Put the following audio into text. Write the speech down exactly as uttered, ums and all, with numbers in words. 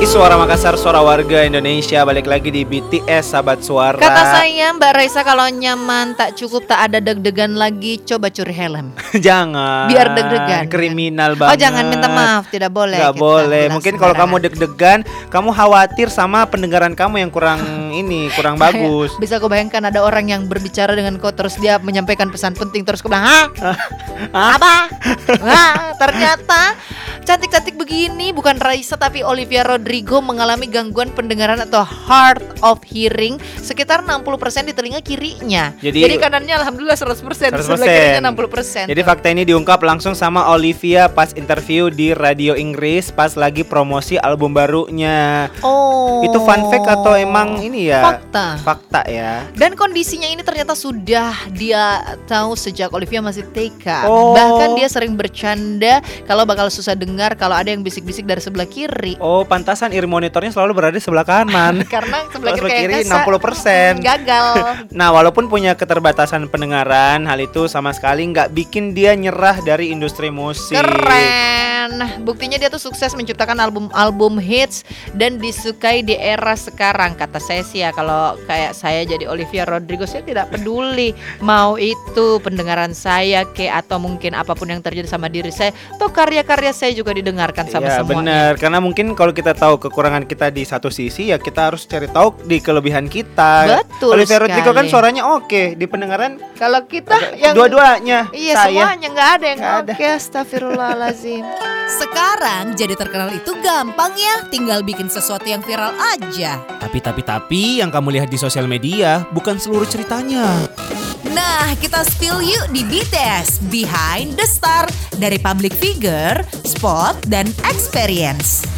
lagi Suara Makassar, suara warga Indonesia. Balik lagi di B T S Sahabat Suara. Kata saya Mbak Raisa, kalau nyaman tak cukup, tak ada deg-degan lagi, coba curi helm. Jangan. Biar deg-degan. Kriminal Oh, banget. jangan, minta maaf, tidak boleh. Gak kita boleh. bilang Mungkin kalau kamu sembarangan. deg-degan, kamu khawatir sama pendengaran kamu yang kurang ini, kurang bagus. Bisa kau bayangkan ada orang yang berbicara dengan kau, terus dia menyampaikan pesan penting, terus kau bilang, hah? Apa? Nah, ternyata cantik-cantik begini bukan Raisa tapi Olivia Rodrigo mengalami gangguan pendengaran atau hard of hearing sekitar enam puluh persen di telinga kirinya. Jadi- Jadi kanannya alhamdulillah seratus persen, seratus sebelah persen. kirinya enam puluh persen. Jadi fakta ini diungkap langsung sama Olivia pas interview di radio Inggris pas lagi promosi album barunya. Oh. Itu fun fact atau emang ini ya? Fakta. Fakta ya. Dan kondisinya ini ternyata sudah dia tahu sejak Olivia masih T K. Oh. Bahkan dia sering bercanda kalau bakal susah dengar kalau ada yang bisik-bisik dari sebelah kiri. Oh, pantasan ear monitornya selalu berada di sebelah kanan. Karena sebelah Kalau kiri, kiri kayaknya enam puluh persen. sa- gagal. Nah, walaupun punya keterbatasan pendengaran, hal itu sama sekali nggak bikin dia nyerah dari industri musik. Keren. Buktinya dia tuh sukses menciptakan album-album hits dan disukai di era sekarang. Kata saya sih ya, kalau kayak saya jadi Olivia Rodrigo, saya tidak peduli mau itu pendengaran saya ke atau mungkin apapun yang terjadi sama diri saya. Toh karya-karya saya juga didengarkan sama Ya semuanya. benar, karena mungkin kalau kita tahu kekurangan kita di satu sisi, ya kita harus cari tahu di kelebihan kita. Betul Olivia Rodrigo kan sekali. suaranya oke, di pendengaran Kalau kita yang dua-duanya. iya saya. semuanya nggak ada yang Nggak ada. oke. Astagfirullahaladzim. Sekarang jadi terkenal itu gampang ya, tinggal bikin sesuatu yang viral aja. Tapi tapi tapi yang kamu lihat di sosial media bukan seluruh ceritanya. Nah, kita spill yuk di B T S Behind the Star, dari public figure, spot, dan experience.